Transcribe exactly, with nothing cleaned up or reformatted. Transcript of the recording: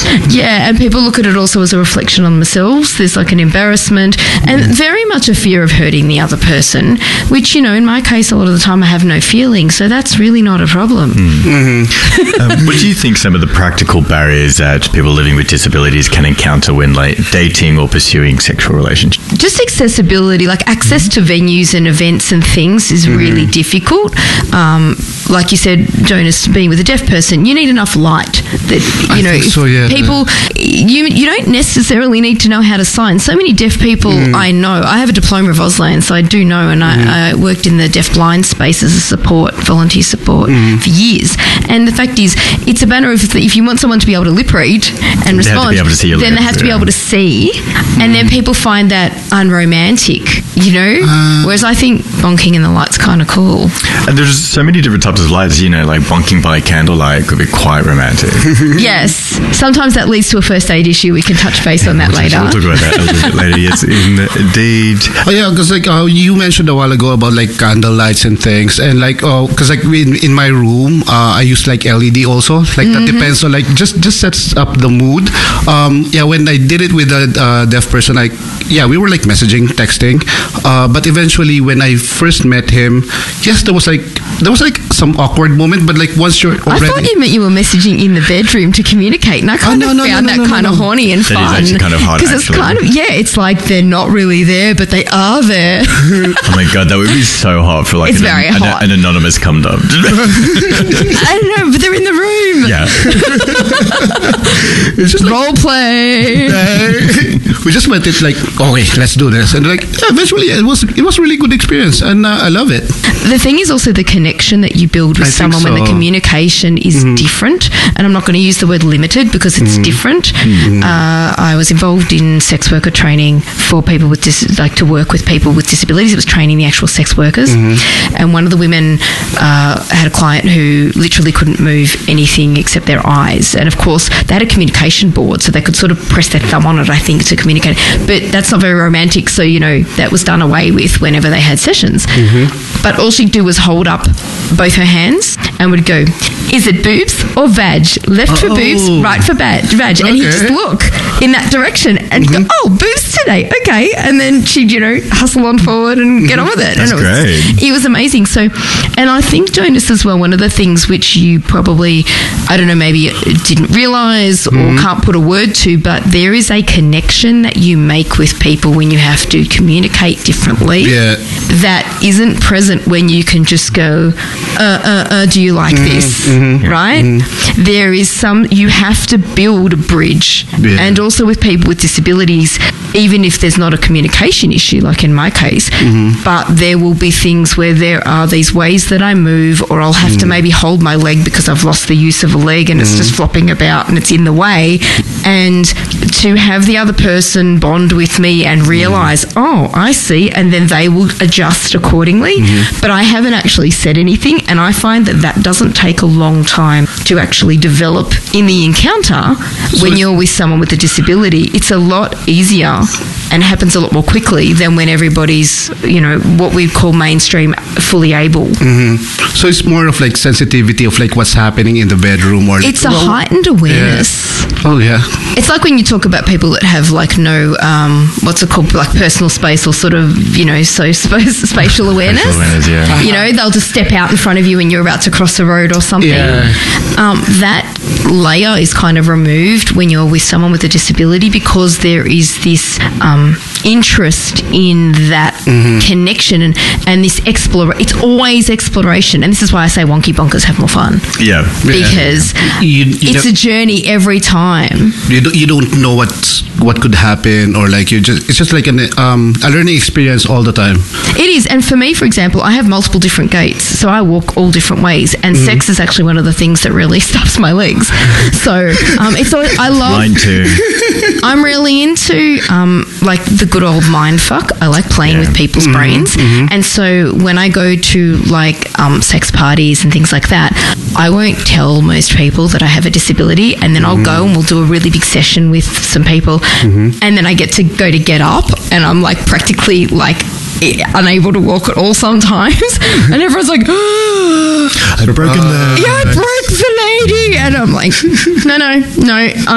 Yeah, and people look at it also as a reflection on themselves. There's like an embarrassment and very much a fear of hurting the other person, which, you know, in my case, a lot of the time I have no feeling, so that's really not a problem. Mm. Mm-hmm. um, what do you think some of the practical barriers that people living with disabilities can encounter when like dating or pursuing sexual relationships? Just accessibility, like access to venues and events and things is really mm-hmm. difficult. Um, like you said, Jonas, being with a deaf person, you need enough light that, you I know, so, yeah. people, you you don't necessarily need to know how to sign. So many deaf people mm. I know. I have a diploma of Auslan, so I do know, and mm. I, I worked in the deaf blind space as a support, volunteer support mm. for years. And the fact is, it's a matter of if you want someone to be able to lip read and they respond, have to be able to see then lips, they have to yeah. be able to see. Mm. And then people find that unromantic, you know? Uh, Whereas I think bonking in the light's kind of cool. And there's so many different types of lights, you know, like bonking by candlelight could be quite romantic. Yes. Sometimes that leads to a first aid issue. We can touch base on that we'll later. We'll talk about that a little bit later. Yes, indeed. Oh yeah, because like uh, you mentioned a while ago about like candle lights and things, and like oh, because like in, in my room, uh, I use like L E D also. Like mm-hmm. that depends on like just just sets up the mood. Um, yeah, when I did it with a uh, deaf person, like yeah, we were like messaging, texting, uh, but eventually when I first met him, yes, there was like there was like some awkward moment, but like once you're already, I thought you meant you were messaging in the bedroom to communicate, and I kind oh, of no, no, found no, no, that no, kind no, of no. horny and that fun. That is actually kind of hard, because it's kind of yeah, it's like they're not really there, but they are there. Oh my god, that would be so hot for like it's an, very an, hot. an anonymous cum dump. I don't know, but they're in the room. Yeah. It's just like, role play. Uh, we just went it like, okay, let's do this, and like yeah, eventually it was it was a really good experience, and uh, I love it. The thing is also the connection that you build with I someone so. when the communication is mm-hmm. different, and I'm not going to use the word limited because it's mm-hmm. different. Mm-hmm. Uh, I was involved in sex worker training for people with dis- like to work with people with disabilities. It was training the actual sex workers, mm-hmm. and one of the women uh, had a client who literally couldn't move anything except their eyes, and of course they had a communication board so they could sort of press their thumb on it, I think, to communicate, but that's not very romantic, so you know that was done away with whenever they had sessions. Mm-hmm. But all she'd do was hold up both her hands and would go, is it boobs or vag? Left for oh. boobs, right for vag. vag. And okay. he'd just look in that direction and mm-hmm. go, oh, boobs today, okay. And then she'd, you know, hustle on forward and get on with it. That's and it was, great. It was amazing. So, and I think, Jonas, as well, one of the things which you probably, I don't know, maybe didn't realise mm-hmm. or can't put a word to, but there is a connection that you make with people when you have to communicate differently yeah. that isn't present when you can just go, uh, uh, uh, do you like mm-hmm. this? Mm-hmm. Right? Mm-hmm. There is some, you have to build a bridge. Yeah. And also with people with disabilities, even if there's not a communication issue, like in my case, mm-hmm. but there will be things where there are these ways that I move, or I'll have mm-hmm. to maybe hold my leg because I've lost the use of a leg and mm-hmm. it's just flopping about and it's in the way. And to have the other person bond with me and realise, mm-hmm. oh, I see, and then they will adjust accordingly. Mm-hmm. But I haven't actually said anything, and I find that that doesn't take a long time to actually develop in the encounter. So when you're with someone with a disability, it's a lot easier and happens a lot more quickly than when everybody's, you know, what we call mainstream, fully able. Mm-hmm. So it's more of like sensitivity of like what's happening in the bedroom, or it's a well, heightened awareness. Yeah. Oh yeah. It's like when you talk about people that have like no, um, what's it called, like personal space or sort of, you know, so spatial awareness. Spatial awareness, yeah. You know, they'll just step out in front of you when you're about to cross the road or something. Yeah. Um, that layer is kind of removed when you're with someone with a disability, because there is this um, interest in that mm-hmm. connection and, and this exploration. It's always exploration, and this is why I say wonky bonkers have more fun. Yeah, because you, you it's a journey every time. You don't, you don't know what what could happen, or like you just it's just like an um, a learning experience all the time. It is, and for me, for example, I have multiple different gaits, so I walk all different ways, and mm-hmm. sex is actually one of the things that really stuffs my legs. So um, it's always, I love. Mine too. I'm really into um, like the good old mind fuck. I like playing yeah. with people's mm-hmm. brains, mm-hmm. and so when I go to like um, sex parties and things like that, I won't tell most people that I have a disability, and then mm-hmm. I'll go and we'll do a really big session with some people, mm-hmm. and then I get to go to get up, and I'm like practically like unable to walk at all sometimes, and everyone's like, oh, I've broken the yeah, I broke the lady, and I'm like, no, no, no.